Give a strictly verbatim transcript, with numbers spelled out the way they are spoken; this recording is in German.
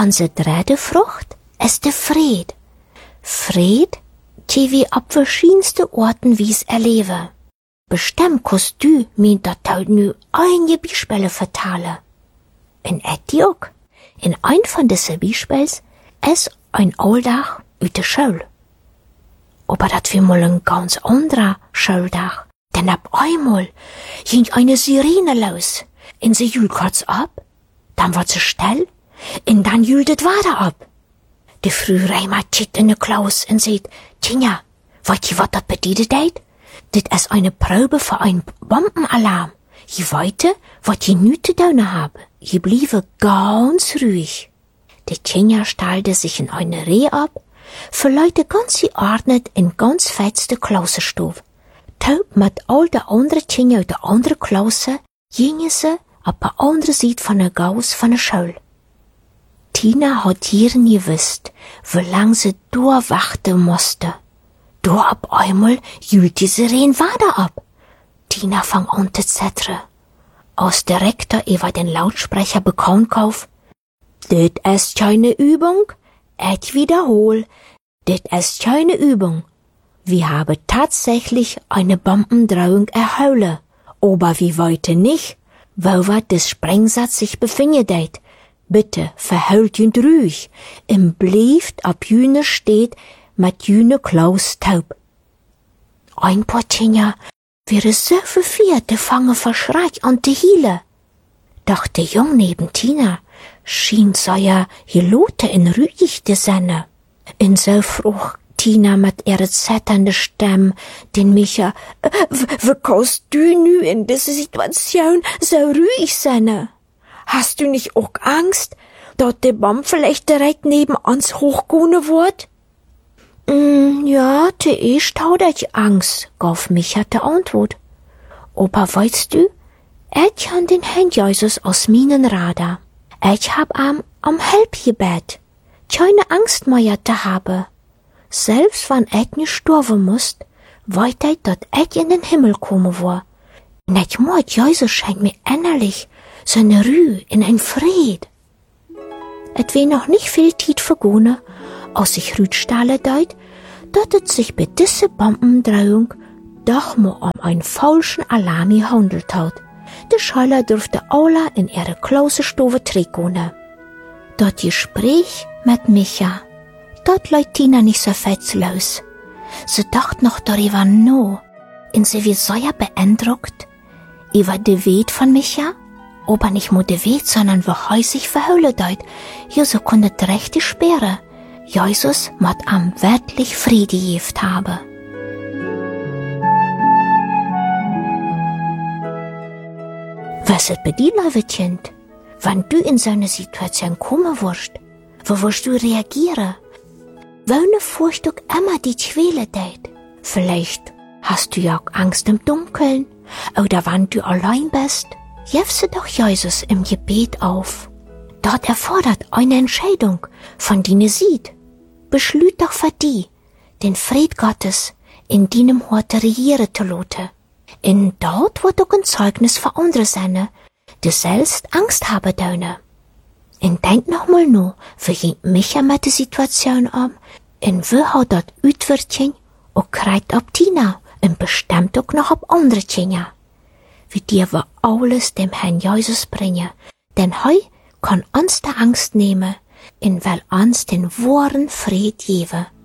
Onze derde Frucht ist de Fred. Fred, die wir ab verschiedenste Orten wies erleben. Bestimmt kannst du mir dat nu einige Beispiele vertalen. In Etiok, in ein von diesen Beispiels, ist ein Alltag uit de Schule. Aber dat wir mal ein ganz anderer Schultag. Denn ab einmal ging eine Sirene los, und sie jült kurz ab, dann wird sie still, und dann jültet weiter ab. De Frühreimer tiet in de Klaus und sagt, Tja, weißt ihr, was das bedeutet hat? Das ist eine Probe für einen Bombenalarm. Je weiter, was je nicht zu tun haben. Je bliebe ganz ruhig. Die Tja stellte sich in eine Reihe ab, für Leute ganz geordnet in ganz fetzte Klausenstube. Taub mit all de andere Tja uit de andere Klasse, gingen sie auf der anderen Seite von der Gaus von der Schule. Tina hat hier nie gewusst, wie lang sie durchwarten musste. Da ab einmal jült die Sirene weiter ab. Tina fang an zu zittern. Als der Rektor über den Lautsprecher bekannt kauf, dit ist keine Übung, ich wiederhol, dit ist keine Übung. Wir haben tatsächlich eine Bombendrohung erholen, aber wir wollten nicht, wo wir des Sprengsatz sich befindet. Bitte verhüllt ihn ruhig, im blieft ab jüne steht mit jüne Klaus taub. Ein paar Tja wäre so verwirrt, de fange verschreit an de Hiele. Doch der Jung neben Tina schien so ja gelote in ruhig de Senne. In so fruch Tina mit ihrer zetternde Stimme den Micha, wie kannst du nu in dieser Situation so ruhig sein? Hast du nicht auch Angst, dass der Baum vielleicht direkt neben uns hochgehen wird? Mm, ja, zuerst hatte ich Angst, gab Micha die Antwort. Aber weißt du, ich han den Herrn Jesus aus meinen Radar. Ich hab am am Help gebet. Keine Angst mehr zu haben. Selbst wenn ich nicht sterben muss, weiß ich, dass ich in den Himmel kommen war. Nicht mal Jesus schenkt mir innerlich seine Ruhe in ein Fried. Et wär noch nicht viel Zeit vergangen, als sich Rüdstahle deut, dass es sich bei dieser Bombendrohung doch mal um einen falschen Alarm gehandelt hat. Die Schüler durfte alle in ihre Klausenstube zurückgehen. Das Gespräch mit Micha, dort läuft Tina nicht so fetzlos. Sie dacht noch darüber nach, und sie wird sehr beeindruckt über die Welt von Micha, aber nicht nur die Welt, sondern wie er sich verhüllen deut. Ja, so konnte es richtig sperren. Jesus muss am wirklich Friede gegeben haben. Was ist bei dir, liebe Kind? Wenn du in so eine Situation kommen wirst, wo wirst du reagieren? Welche Furcht auch immer die quälen tät? Vielleicht hast du ja auch Angst im Dunkeln, oder wenn du allein bist, jefse doch Jesus im Gebet auf. Dort erfordert eine Entscheidung von deiner Seite. Beschlüt doch für die, den Fried Gottes in deinem Hort regieren zu lassen. In dort wird auch ein Zeugnis für andere sein, die selbst Angst haben dürfen. Und denk noch mal nur, wie ging Micha mit der Situation um, und wie hat das Utwirtchen auch kreit ob Tina, und bestimmt auch noch ob andere Kinder. Wie dir wir alles dem Herrn Jesus bringen, denn heu kann uns die Angst nehmen, in weil uns den wahren Fried geben.